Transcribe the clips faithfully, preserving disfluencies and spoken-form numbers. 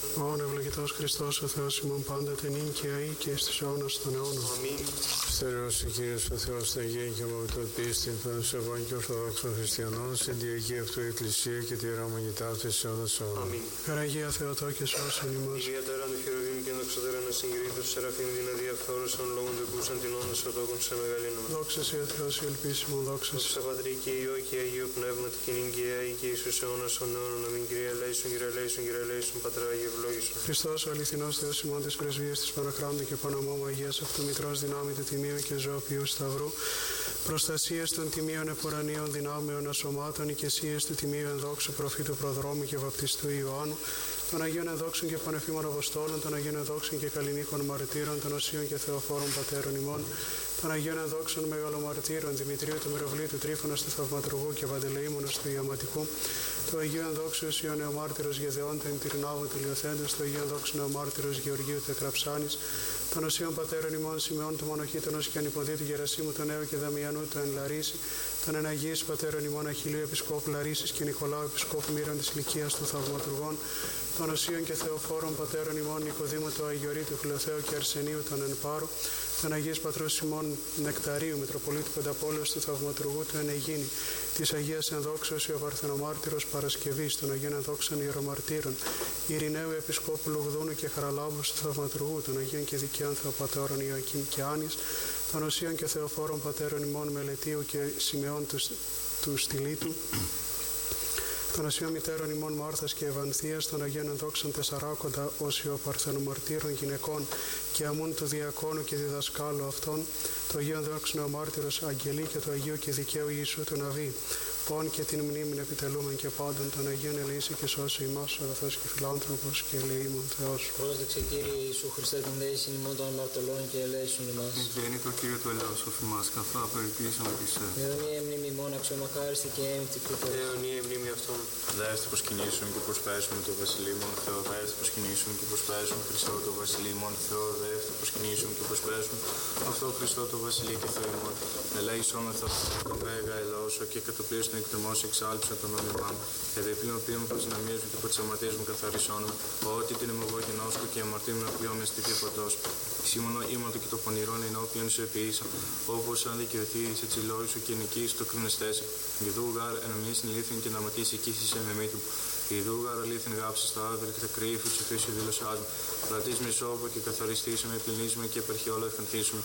Ων ευλογητός Χριστός ο Θεός ημών πάντοτε νυν και αεί και εις τους αιώνας των αιώνων. Αμήν. Στερεός ο Κύριος ο Θεός τα γένει και μογητό πίστην των σεβών και ορθοδόξων χριστιανών, στην διαγή αυτού η Εκκλησία και τη ρωμανιτά της αιώνας αιώνων. Αμήν. Καραγία Θεοτό και σώσον ημάς. Ηλία τέραν του χειροβήμ και ενδοξωτέραν να συγκρίτως σεραφείμ την αδιαφθόρωσαν λόγων του κούσαν την όντα σωτόκων σε μεγαλύνωμα. Δόξα σε ο Θεός η ελπίσιμον δόξα. Δόξα Πατρί και Υιό και Αγίου Πνεύματι και νυν και αεί και εις τους αιώνας των αιώνων. Αμήν. Κύριε ελέησον, Κύριε ελέησον, Κύριε ελέησον, Πατρά Αγίου ευλόγησον. Χριστός ο αληθινός Θεός ημών της πρεσβείας της Παναχράντου και Παναμόμου Αγίας Αυτομητρός δυνάμει του Τιμίου και ζωοποιού Σταυρού, προστασίες των τιμίων επουρανίων δυνάμεων ασωμάτων, οικεσίες του Τιμίου ενδόξου προφήτου προδρόμου και βαπτιστού Ιωάννου, των Αγίων Ενδόξων και Πανεφήμων Αποστόλων, των Αγίων Ενδόξων και Καλλινίκων Μαρτύρων, των Οσίων και Θεοφόρων Πατέρων ημών, των Αγίων Ενδόξων Μεγαλομαρτύρων, Δημητρίου του Μυροβλήτου, Τρίφωνας του Θαυματουργού και Παντελεήμονος του Ιαματικού, του Αγίου Ενδόξου Οσίου Νεομάρτυρος Γεδεών του Εντυρνάβου του Λιοθέντος, του Αγίου Ενδόξου Νεομάρτυρος Γεωργίου του Εκραψάνης, των Οσίων Πατέρων ημών Σιμεών του Μονοχήτωνος και Ανυποδίτου Γερασίμου του Νέου και Δαμιανού του Εν Λαρίση, των Εναγίης Πατέρων ημών Αχιλίου Επισκόπου Λαρίσης και Νικολάου Επισκόπου Μύρων της Λυκίας του Θαυματουργών, των Οσίων και Θεοφόρων Πατέρων ημών Νικοδήμου του Αγιορείτου Φιλοθέου και Αρσενίου των Εν Πάρου, των Αγίας Πατρός ημών Νεκταρίου Μητροπολίτου Πενταπόλεως του Θαυματουργού του Εν Αιγίνη, της Αγίας Ενδόξεως ο Παρθενομάρτυρος Παρασκευής, των Αγίων Ενδόξων Ιερομαρτύρων, Ειρηναίου Επισκόπου Λογδούνου και Χαραλάμπους του Θαυματουργού, των Αγίων και Δικαίων Θεοπατώρων Ιωακήμ και Άνης, των Οσίων και Θεοφόρων Πατέρων ημών Μελετίου και Σιμεών του, του Στυλίτου, των Οσίων Μητέρων ημών Μάρθας και Ευανθίας, των Αγίων Ενδόξων Τεσσαράκοντα όσιο Παρθενομαρτύρων γυναικών και αμούν του Διακόνου και διδασκάλου αυτών, το Αγίο Ενδόξο Νεομάρτυρος Αγγελή και το Αγίο και Δικαίου Ιησού του Ναβί, πόν και την μνήμην επιτελούμεν και πάντων των Αγίων ελεήσει και σώσει ημάς ο αγαθός και φιλάνθρωπος και ελεήμων Θεός. Πρόσδεξε Κύριε Ιησού Χριστέ την δέησιν ημών των αμαρτωλών και ελέησον ημάς. Ευγένει το Κύριο του ελέους οφημάς, καθά περιποιήσαμε της σε. Αιωνία μνήμη ημών αξιομακάριστη και έμφυτη Χριστός. Αιωνία μνήμη αυτών. Δέστε προσκυνήσουν και προσπέσουν το Βασιλείο μόνο Θεό. Δέστε προσκυνήσουν και προσπέσουν Χριστό το Βασιλείο μόνο Θεό. Δέστε προσκυνήσουν και προσπέσουν αυτό Χριστό το Βασιλείο και Θεό ημών. Ελέησον με Θεό τον Βέγα ελώσω και κατοπλήρως την εκτριμός εξάλψε τον όνομά μου. Εδεπλήν οποίον προσυναμίζουν και προτσαματίζουν μου καθαρισόν μου. Ότι την εμογωγενόσκο και αμαρτήμουν απλειό με στη φωτός. Σήμωνο ήμαρτο και το πονηρόν ενώπιον σου επίησα. Όπως αν δικαιωθεί σε τσιλόι σου και νικήσει το κρίνεστέσαι. Γιδού γάρ ενωμής νηλήθην και να ματήσει εκείθη σε με μύτου. Ιδού γάρ αλήθην γάψει στα άδερ και τα κρύφου του φύσου δήλωσάς μου. Κρατείς με σώπο και καθαριστήσουμε, πληνίσουμε και επερχιόλα ευχανθήσουμε.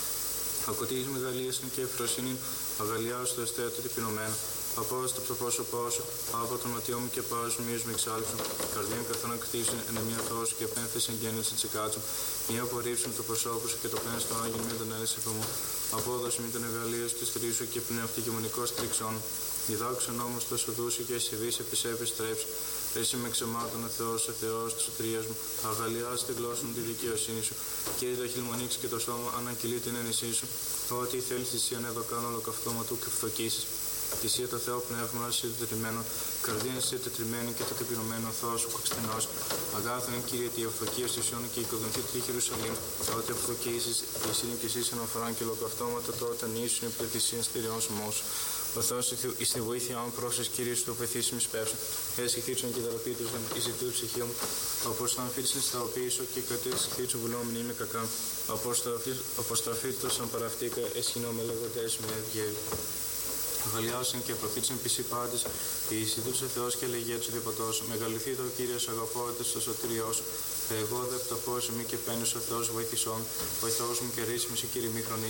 Ακοτής μεγαλίασαν και ευφροσύνη, αγαλιάζω το εστέτο τυπινωμένο. Από στο πρόσωπό σου, από το ματιό μου και πάω σου, μύος με εξάλψουν. Καρδίαν καθόν ακτήσουν, εν μια θόση και επέμφθησαν γέννηση τσικάτσου. Μία απορρίψουν το προσώπου σου και το πένας το άγιο μην τον έλεσε από μου. Απόδοση μην τον ευαλίος και στρίσου και πνεύτη γεμονικός τριξών. Διδάξουν όμως το σοδού σου και εσεβείς επισέπεις τρέψου. Εσύ με ξεμάτων ο Θεός, ο Θεός της σωτηρίας μου. Αγαλιάζει τη γλώσσα μου τη δικαιοσύνη σου. Κύριε το χειλμονίξει και το σώμα ανακυλεί την ένεσή σου. Ό,τι θέλεις θυσίαν εδώ κάνω ολοκαυτώμα του και φτωκίσεις. Θυσία το Θεό πνεύμα σου τετριμένο, καρδίαν σου τετριμένη και το τεπιρωμένο Θεός σου κοξτινός. Αγάθον Κύριε τη ευφοκία σου σιών και οικοδομηθεί τη Ιερουσαλήμ. Ότι ευφοκίσεις, εσύ και εσύ αναφοράν και ολοκαυτώματα τότε νήσουν η πληθυσία στηριών σου μόσου. Ο Θεός εις τη βοήθεια αν πρόσες Κύριε σου το πεθύσιμη σπεύσουν. Έσχη θύψον και δραπή τους εις η του ψυχή μου. Όπως θα αμφίρσες στα οπίσω και κατήσεις θύψου βουλό μην είμαι κακά. Αποστραφήτως αν παραυτήκα εσχυνώ με λογοτές με ευγέρη. Αγαλιάσαν και προφήτησαν πισί πάντες, η εισιτούς ο Θεός και λεγέ τους διποτός. Μεγαλυθεί το Κύριος αγαπώντας στο σωτήριό σου. Εγώ δε πτωχός μη και πένους ο Θεός βοήθησόν. Βοηθός μου και ρίσιμος η Κύριε μη χρονή.